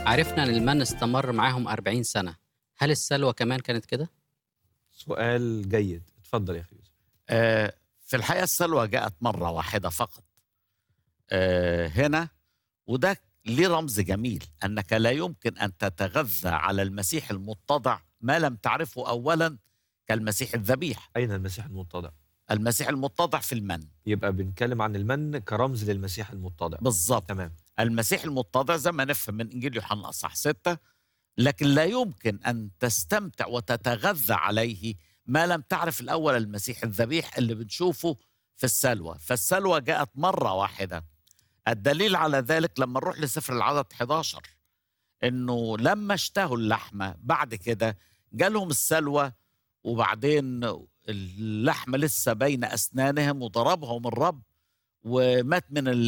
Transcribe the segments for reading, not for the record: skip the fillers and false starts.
عرفنا إن المَن استمر معاهم 40 سنة، هل السلوى كمان كانت كده؟ سؤال جيد، اتفضل يا أخي يوسف. في الحقيقة السلوى جاءت مرة واحدة فقط هنا، وده ليه رمز جميل أنك لا يمكن أن تتغذى على المسيح المتضع ما لم تعرفه أولا كالمسيح الذبيح. أين المسيح المتضع؟ المسيح المتضع في المن. يبقى بنتكلم عن المن كرمز للمسيح المتضع. بالظبط. تمام. المسيح المتضع زي ما نفهم من إنجيل يوحنا أصحاح 6، لكن لا يمكن أن تستمتع وتتغذى عليه ما لم تعرف الأول المسيح الذبيح اللي بنشوفه في السلوى. فالسلوى جاءت مرة واحدة. الدليل على ذلك لما نروح لسفر العدد 11، إنه لما اشتهوا اللحمة بعد كده جالهم السلوى، وبعدين اللحمة لسه بين أسنانهم وضربهم الرب ومات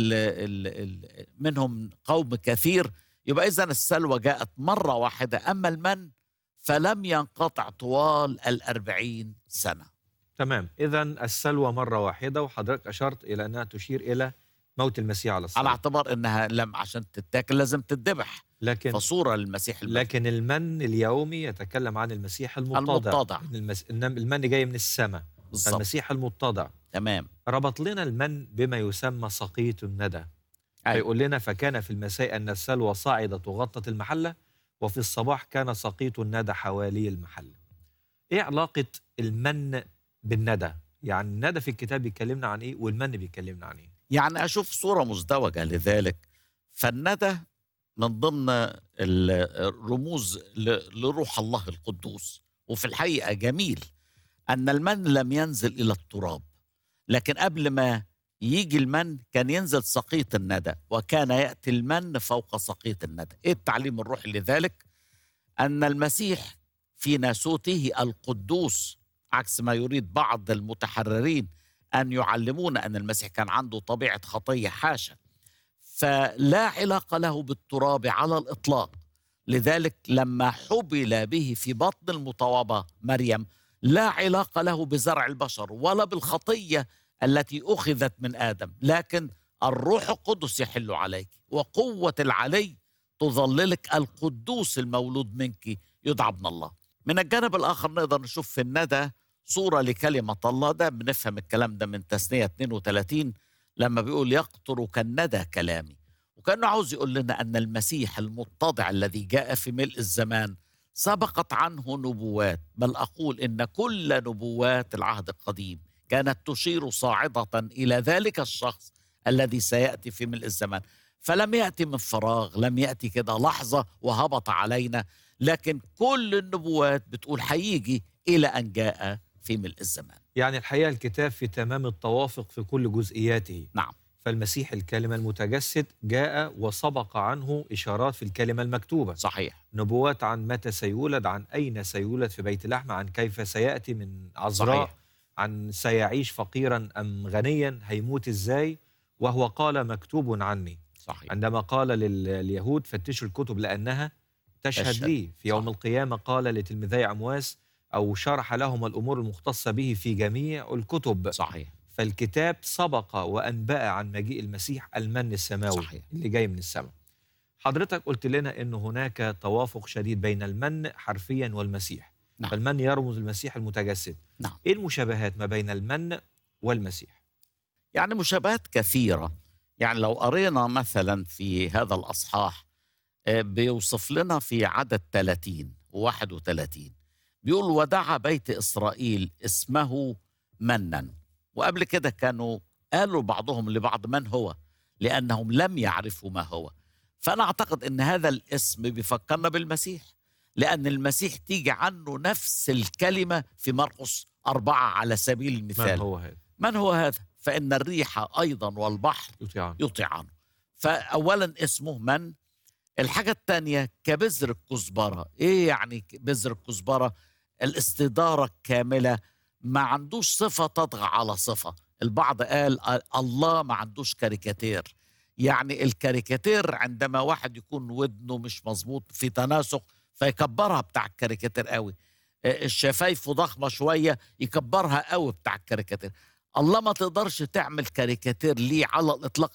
منهم قوم كثير. يبقى إذن السلوى جاءت مرة واحدة، أما المن فلم ينقطع طوال 40 سنة. تمام، إذن السلوى مرة واحدة، وحضرتك أشرت إلى أنها تشير إلى موت المسيح على الصليب، على اعتبار أنها عشان تتاكل لازم تتذبح، لكن فصورة للمسيح المن. لكن المن اليومي يتكلم عن المسيح المتضع. المن جاي من السماء، بالظبط. المسيح المتضع. تمام. ربط لنا المن بما يسمى سقية الندى. أيوة. فيقول لنا: فكان في المساء أن السلوى صعدت وغطت المحلة، وفي الصباح كان سقيط الندى حوالي المحلة. إيه علاقة المن بالندى؟ يعني الندى في الكتاب بيكلمنا عن إيه، والمن بيكلمنا عن إيه؟ يعني أشوف صورة مزدوجة لذلك. فالندى من ضمن الرموز لروح الله القدوس، وفي الحقيقة جميل أن المن لم ينزل إلى التراب، لكن قبل ما يجي المن كان ينزل سقيط الندى، وكان يأتي المن فوق سقيط الندى. إيه التعليم الروحي لذلك؟ أن المسيح في ناسوته القدوس، عكس ما يريد بعض المتحررين أن يعلمون أن المسيح كان عنده طبيعة خطية، حاشا، فلا علاقة له بالتراب على الإطلاق. لذلك لما حبل به في بطن المطوبة مريم لا علاقة له بزرع البشر ولا بالخطية التي أخذت من آدم، لكن الروح القدس يحل عليك، وقوة العلي تظللك، القدوس المولود منك يدعى ابن الله. من الجانب الآخر نقدر نشوف في الندى صورة لكلمة الله. ده بنفهم الكلام ده من تثنية 32 لما بيقول: يقطر كالندى كلامي. وكأنه عاوز يقول لنا أن المسيح المتضع الذي جاء في ملء الزمان سبقت عنه نبوات، بل أقول إن كل نبوات العهد القديم كانت تشير صاعدة إلى ذلك الشخص الذي سيأتي في ملء الزمان. فلم يأتي من فراغ، لم يأتي كده لحظة وهبط علينا، لكن كل النبوات بتقول هيجي إلى أن جاء في ملء الزمان. يعني الحقيقة الكتاب في تمام التوافق في كل جزئياته. نعم. فالمسيح الكلمة المتجسد جاء وسبق عنه إشارات في الكلمة المكتوبة. صحيح. نبوات عن متى سيولد، عن أين سيولد في بيت لحم، عن كيف سيأتي من عذراء. صحيح. عن سيعيش فقيرا أم غنيا، هيموت إزاي، وهو قال: مكتوب عني. صحيح. عندما قال لليهود: فتشوا الكتب لأنها تشهد لي. في يوم القيامة قال لتلميذي عمواس، أو شرح لهم الأمور المختصة به في جميع الكتب. صحيح. فالكتاب سبق وأنبأ عن مجيء المسيح المن السماوي. صحيح. اللي جاي من السماء. حضرتك قلت لنا أن هناك توافق شديد بين المن حرفيا والمسيح. نعم. فالمن يرمز المسيح المتجسد. نعم. إيه المشابهات ما بين المن والمسيح؟ يعني مشابهات كثيرة. يعني لو قرينا مثلا في هذا الأصحاح بيوصف لنا في عدد 30 و31 بيقول: ودعا بيت إسرائيل اسمه منًا. وقبل كده كانوا قالوا بعضهم لبعض من هو، لأنهم لم يعرفوا ما هو. فأنا أعتقد أن هذا الاسم بيفكرنا بالمسيح، لأن المسيح تيجي عنه نفس الكلمة في مرقس 4 على سبيل المثال. من هو هذا؟ من هو هذا؟ فإن الريح أيضا والبحر يطيعان. فأولا اسمه من. الحاجة الثانية كبذر الكزبرة. إيه يعني بذر الكزبرة؟ الاستدارة الكاملة، ما عندوش صفة تطغى على صفة. البعض قال الله ما عندوش كاريكاتير. يعني الكاريكاتير عندما واحد يكون ودنه مش مظبوط في تناسق فيكبرها بتاع الكاريكاتير قوي، الشفايف ضخمة شوية يكبرها قوي بتاع الكاريكاتير. الله ما تقدرش تعمل كاريكاتير ليه على الإطلاق،